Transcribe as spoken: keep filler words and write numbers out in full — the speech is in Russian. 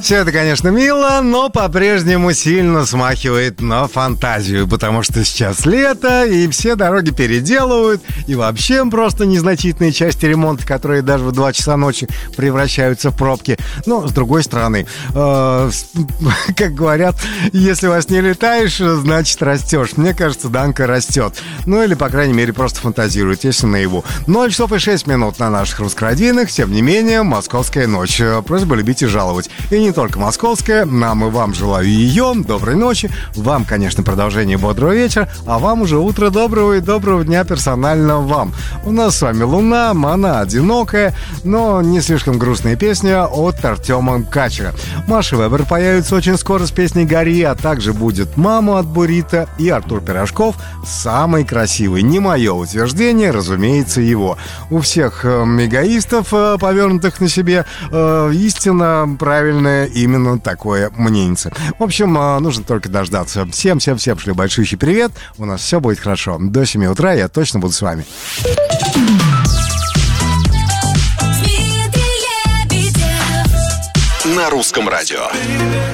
Все это, конечно, мило, но по-прежнему сильно смахивает на фантазию, потому что сейчас лето, и все дороги переделывают, и вообще просто незначительные части ремонта, которые даже в два часа ночи превращаются в пробки. Но, с другой стороны, э, как говорят, если во сне летаешь, значит растешь. Мне кажется, Данка растет. Ну, или, по крайней мере, просто фантазирует, если наяву. ноль часов и шесть минут на наших русскородийных, тем не менее, московская ночь. Просьба любить и жаловать. И не только московская, нам и вам желаю ее. Доброй ночи. Вам, конечно, продолжение бодрого вечера, а вам уже утро доброго и доброго дня персонально вам. У нас с вами Луна, она одинокая, но не слишком грустная песня от Артема Качера. Маша Вебер появится очень скоро с песней «Гори», а также будет «Мама» от Бурито и Артур Пирожков самый красивый. Не мое утверждение, разумеется, его. У всех э, эгоистов, э, повернутых на себе, э, истинно правильное именно такое мнение. В общем, э, нужно только дождаться. Всем-всем-всем шлю большущий привет. У нас все будет хорошо. До семи утра я точно буду с вами. На русском радио.